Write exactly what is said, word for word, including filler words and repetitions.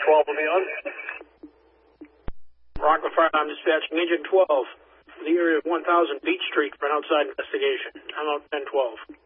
twelve will be on. Rockland Fire, I'm dispatching Agent twelve for the area of one thousand Beach Street for an outside investigation. I'm out ten twelve.